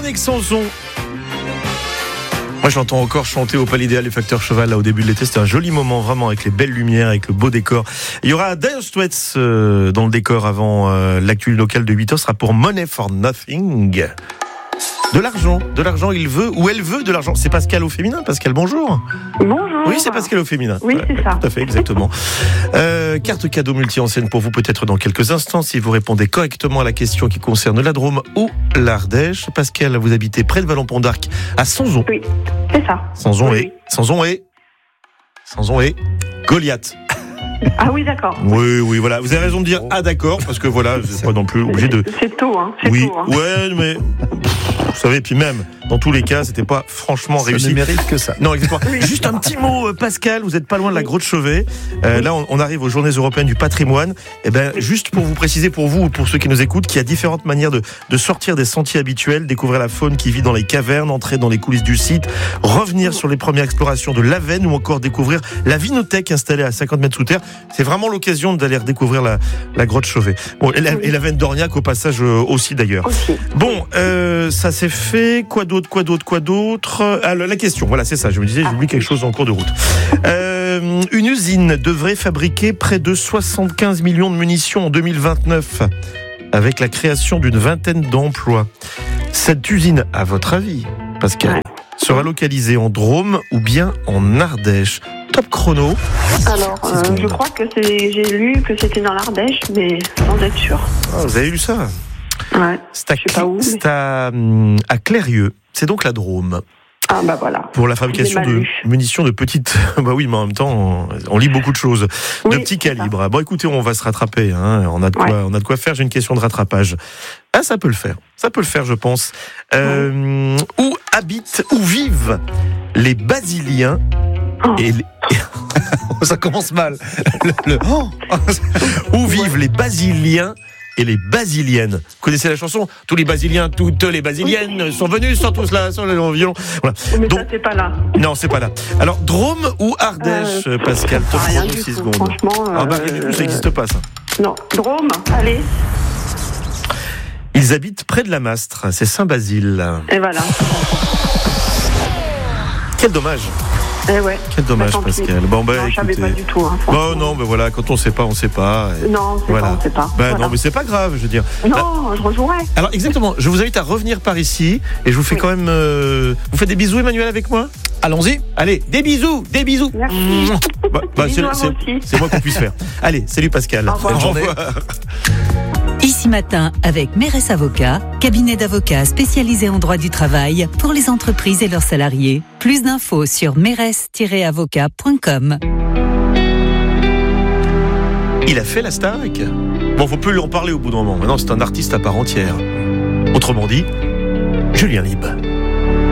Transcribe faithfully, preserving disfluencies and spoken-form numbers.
avec Sanson. Moi, j'entends encore chanter au Palais Idéal les Facteurs Cheval là au début de l'été. C'était un joli moment, vraiment, avec les belles lumières, avec le beau décor. Il y aura Dire Straits euh, dans le décor avant euh, l'actu local de huit heures. Ce sera pour Money for Nothing. De l'argent, de l'argent, il veut ou elle veut de l'argent. C'est Pascal au féminin. Pascal, bonjour. Bonjour. Oui, c'est Pascal au féminin. Oui, ouais, c'est ça. Tout à fait, exactement. euh, carte cadeau multi-enseigne pour vous peut-être dans quelques instants si vous répondez correctement à la question qui concerne la Drôme ou l'Ardèche. Pascal, vous habitez près de Vallon-Pont d'Arc à Sanson. Oui, c'est ça. Sanson oui, et oui. Sanson et Sanson et Goliath. Ah oui, d'accord. Oui, oui, voilà. Vous avez raison de dire ah d'accord parce que voilà, vous n'êtes pas non plus obligé de. C'est tôt, hein. C'est Oui, tôt, hein. ouais, mais vous savez, puis même dans tous les cas, c'était pas franchement Ça réussi. ne mérite que ça. Non, exactement. Juste un petit mot, euh, Pascal, vous n'êtes pas loin de la Grotte Chauvet. Euh, là, on, on arrive aux Journées européennes du patrimoine. Et ben, juste pour vous préciser, pour vous ou pour ceux qui nous écoutent, qu'il y a différentes manières de, de sortir des sentiers habituels, découvrir la faune qui vit dans les cavernes, entrer dans les coulisses du site, revenir sur les premières explorations de l'Avenne ou encore découvrir la vinothèque installée à cinquante mètres sous terre. C'est vraiment l'occasion d'aller redécouvrir la, la Grotte Chauvet. Bon, et la, et la Venne d'Orniac au passage euh, aussi d'ailleurs. Ok. Bon, euh, ça c'est fait. Quoi d'autre, quoi d'autre, quoi d'autre ah, la question, voilà, c'est ça. Je me disais, j'oublie quelque chose en cours de route. Euh, une usine devrait fabriquer près de soixante-quinze millions de munitions en deux mille vingt-neuf, avec la création d'une vingtaine d'emplois. Cette usine, à votre avis, Pascal, Ouais. sera localisée en Drôme ou bien en Ardèche? Top chrono. Alors, euh, je crois que c'est, j'ai lu que c'était dans l'Ardèche, mais sans être sûr. Ah, vous avez lu ça? Ouais. C'est à, Je sais pas où, mais- c'est à, hum, à Clérieux. C'est donc la Drôme. Ah bah voilà. Pour la fabrication J'ai mal de lu. munitions de petites... Bah oui, mais en même temps, on, on lit beaucoup de choses. Oui, de petits c'est ça. calibres. Bon, écoutez, on va se rattraper. Hein. On a de quoi, Ouais. on a de quoi faire. J'ai une question de rattrapage. Ah, ça peut le faire. Ça peut le faire, je pense. Euh, où habitent, où vivent les Basiliens Oh. et les... Ça commence mal. Le, le- oh Où vivent les Basiliens et les Basiliennes? Vous connaissez la chanson? Tous les Basiliens, toutes les Basiliennes sont venus, sont tous là, sont là en violon. Voilà. Mais Donc, ça, c'est pas là. non, c'est pas là. Alors, Drôme ou Ardèche, Euh, Pascal? Top rien chrono, du six tout, secondes. franchement, Ah bah, euh, du coup, ça n'existe pas, ça. Non. Drôme, allez. Ils habitent près de la Mastre, c'est Saint-Basile. Et voilà. Quel dommage. Et ouais. Quel dommage, Bah, tant pis. Pascal. Bon, bah, Non, je savais écoutez. pas du tout. Hein, Bon, franchement. non, mais voilà, quand on sait pas, on sait pas. Et Non, c'est voilà. pas, on sait pas. Bah, Voilà. non, mais c'est pas grave, je veux dire. Non, je rejouerai. Alors, exactement, je vous invite à revenir par ici et je vous fais Oui. quand même. Euh... Vous faites des bisous, Emmanuel, avec moi? Allons-y. Allez, des bisous, des bisous. Merci. Bah, bah, Bisous c'est, à vous c'est, aussi. c'est moi qu'on puisse faire. Allez, salut Pascal. Au revoir. Bonne journée. Ici Matin avec Mérès Avocat, cabinet d'avocats spécialisé en droit du travail pour les entreprises et leurs salariés. Plus d'infos sur mérès tiret avocat point com. Il a fait la Starac. Bon, faut plus lui en parler au bout d'un moment. Maintenant, c'est un artiste à part entière. Autrement dit, Julien Libre.